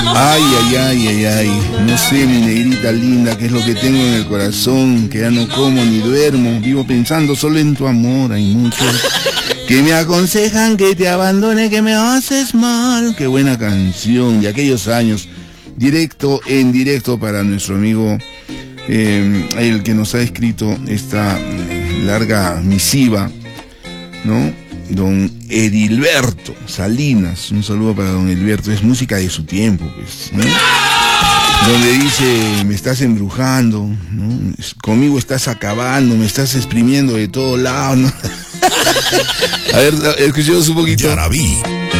Ay, ay, ay, ay, ay. No sé, mi negrita linda, qué es lo que tengo en el corazón, que ya no como ni duermo. Vivo pensando solo en tu amor. Hay muchos que me aconsejan que te abandone, que me haces mal. Qué buena canción de aquellos años. En directo para nuestro amigo, el que nos ha escrito esta larga misiva, ¿no? Don Edilberto Salinas, un saludo para don Edilberto, es música de su tiempo, pues, ¿no? Donde dice, me estás embrujando, ¿no? Conmigo estás acabando, me estás exprimiendo de todos lados, ¿no? A ver, escuchemos un poquito. Yarabí.